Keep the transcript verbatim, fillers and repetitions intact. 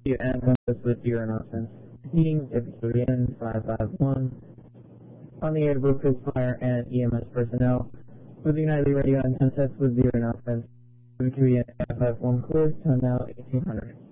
you and Windows with zero nonsense. Heating Deputy N five five one. On the air, Brookfield Fire and E M S personnel. With United Radio and handsets with zero nonsense. W Q E N five five one clear, time now eighteen hundred.